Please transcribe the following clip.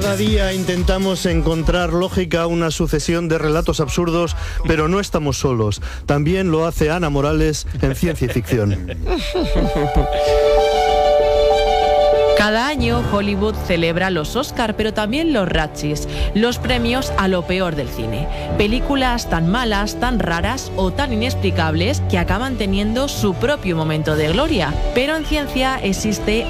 Cada día intentamos encontrar lógica a una sucesión de relatos absurdos, pero no estamos solos. También lo hace Ana Morales en Ciencia y Ficción. Cada año Hollywood celebra los Oscar, pero también los Razzies, los premios a lo peor del cine. Películas tan malas, tan raras o tan inexplicables que acaban teniendo su propio momento de gloria. Pero en ciencia existe